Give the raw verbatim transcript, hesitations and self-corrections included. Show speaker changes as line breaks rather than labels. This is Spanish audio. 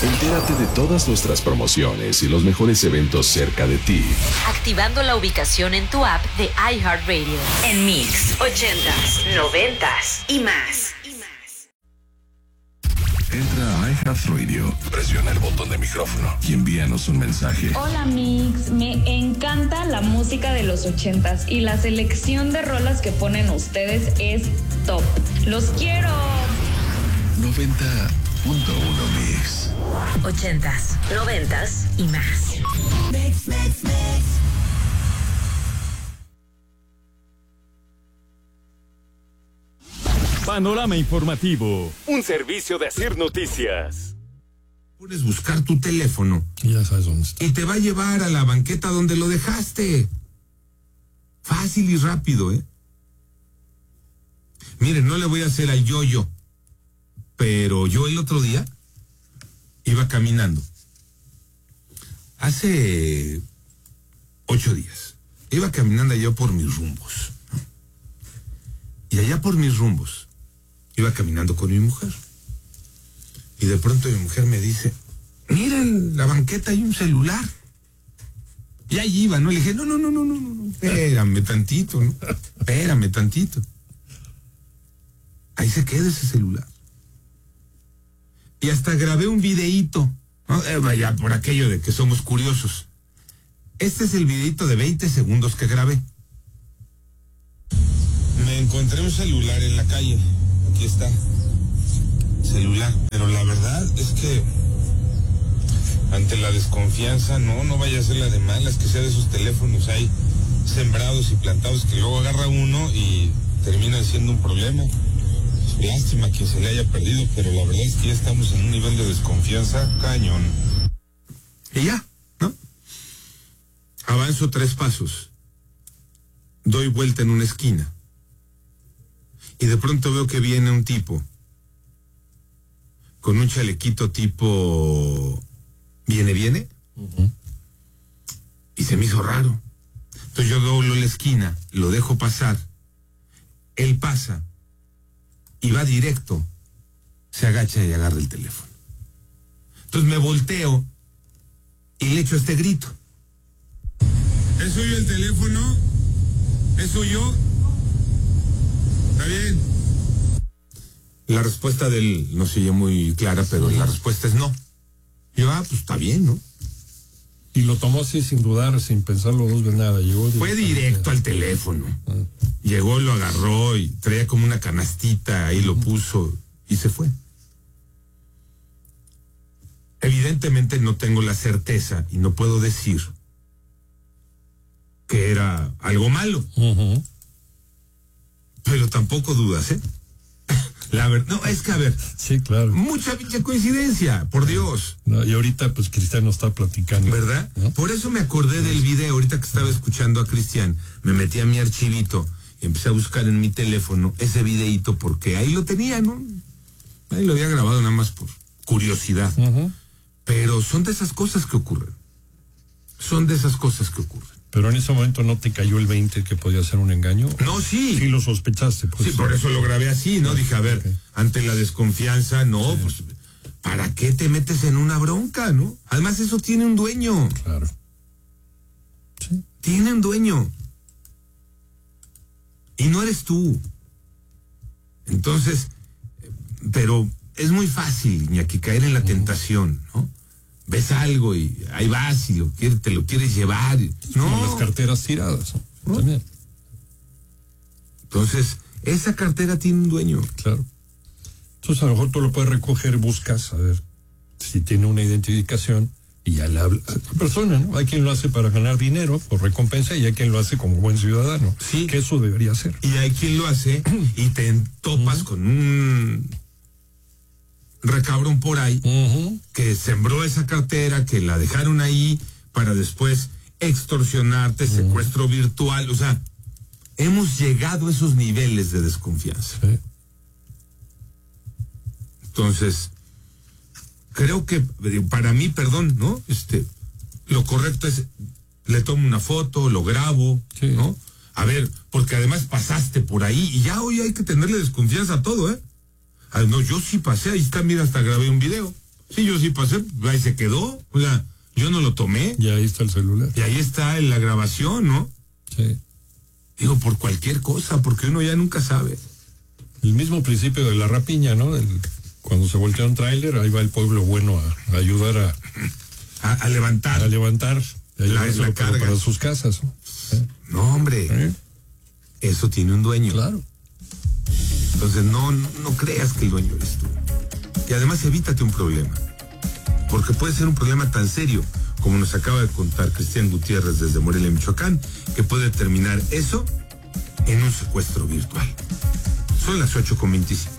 Entérate de todas nuestras promociones y los mejores eventos cerca de ti,
activando la ubicación en tu app de iHeartRadio. En Mix, ochentas, noventas y más.
Entra a iHeartRadio, presiona el botón de micrófono y envíanos un mensaje.
Hola Mix, me encanta la música de los ochentas y la selección de rolas que ponen ustedes es top. ¡Los quiero!
noventa punto uno Mix.
Ochentas, noventas y más.
Mix, mix, mix.
Panorama Informativo, un servicio de Asir Noticias.
Puedes buscar tu teléfono
y ya sabes dónde está.
Y te va a llevar a la banqueta donde lo dejaste. Fácil y rápido, ¿eh? Miren, no le voy a hacer al yo-yo, pero yo el otro día iba caminando. Hace ocho días. Iba caminando yo por mis rumbos. Y allá por mis rumbos iba caminando con mi mujer. Y de pronto mi mujer me dice, mira, en la banqueta hay un celular. Y ahí iba, ¿no? Le dije, no, no, no, no, no, no, espérame tantito, ¿no? Espérame tantito. Ahí se queda ese celular. Y hasta grabé un videíto, ¿no? Eh, vaya, por aquello de que somos curiosos. Este es el videíto de veinte segundos que grabé. Me encontré un celular en la calle. Aquí está. Celular. Pero la verdad es que ante la desconfianza, no, no vaya a ser la de malas, que sea de esos teléfonos ahí sembrados y plantados que luego agarra uno y termina siendo un problema. Lástima que se le haya perdido, pero la verdad es que ya estamos en un nivel de desconfianza cañón. Y ya, ¿no? Avanzo tres pasos. Doy vuelta en una esquina. Y de pronto veo que viene un tipo con un chalequito tipo viene, viene. Uh-huh. Y se me hizo raro. Entonces yo doblo la esquina, lo dejo pasar. Él pasa y va directo. Se agacha y agarra el teléfono. Entonces me volteo y le echo este grito. ¿Es suyo el teléfono? ¿Es suyo? ¿Está bien? La respuesta de él no se oye muy clara, pero la respuesta es no. Yo, ah, pues está bien, ¿no?
Y lo tomó así sin dudar, sin pensarlo dos veces nada. Llegó
Fue directo al teléfono. Ah. Llegó, lo agarró y traía como una canastita, ahí lo puso y se fue. Evidentemente no tengo la certeza y no puedo decir que era algo malo. Uh-huh. Pero tampoco dudas, ¿eh? La verdad, no, es que a ver.
Sí, claro.
Mucha pinche coincidencia, por Dios.
No, y ahorita, pues, Cristian nos está platicando.
¿Verdad? ¿No? Por eso me acordé del video, ahorita que estaba escuchando a Cristian, me metí a mi archivito y empecé a buscar en mi teléfono ese videíto porque ahí lo tenía, ¿no? Ahí lo había grabado nada más por curiosidad. Uh-huh. Pero son de esas cosas que ocurren. Son de esas cosas que ocurren.
Pero en ese momento no te cayó el veinte que podía ser un engaño.
No, sí.
Sí lo sospechaste. Pues,
sí, por eso lo grabé así, ¿no? Dije, a ver, okay. Ante la desconfianza, no, sí. Pues, ¿para qué te metes en una bronca, no? Además, eso tiene un dueño.
Claro. Sí.
Tiene un dueño. Y no eres tú. Entonces, pero es muy fácil, Iñaki, caer en la uh-huh. tentación, ¿no? Ves algo y ahí vas y lo quieres, te lo quieres llevar. No.
Como las carteras tiradas. ¿No? También.
Entonces, esa cartera tiene un dueño.
Claro. Entonces, a lo mejor tú lo puedes recoger, buscas, a ver si tiene una identificación y ya le habla a la persona, ¿no? Hay quien lo hace para ganar dinero por recompensa y hay quien lo hace como buen ciudadano.
Sí.
Que eso debería ser.
Y hay quien lo hace y te topas uh-huh. con un recabrón por ahí uh-huh. que sembró esa cartera, que la dejaron ahí para después extorsionarte, uh-huh. secuestro virtual. O sea, hemos llegado a esos niveles de desconfianza. Sí. Entonces, creo que para mí, perdón, ¿no? Este, lo correcto es, le tomo una foto, lo grabo, sí. ¿no? A ver, porque además pasaste por ahí y ya hoy hay que tenerle desconfianza a todo, ¿eh? Ah, no, yo sí pasé, ahí está, mira, hasta grabé un video. Sí, yo sí pasé, ahí se quedó, o sea, yo no lo tomé.
Y ahí está el celular.
Y ahí está en la grabación, ¿no?
Sí.
Digo, por cualquier cosa, porque uno ya nunca sabe.
El mismo principio de la rapiña, ¿no? El, cuando se voltea un tráiler, ahí va el pueblo bueno a, a ayudar a,
a... A levantar.
A levantar. A
la, la
para,
carga.
Para sus casas, ¿no? ¿Eh?
No, hombre. ¿Eh? Eso tiene un dueño.
Claro.
Entonces, no, no creas que el dueño eres tú. Y además, evítate un problema. Porque puede ser un problema tan serio, como nos acaba de contar Cristian Gutiérrez desde Morelia, Michoacán, que puede terminar eso en un secuestro virtual. Son las ocho con veinticinco.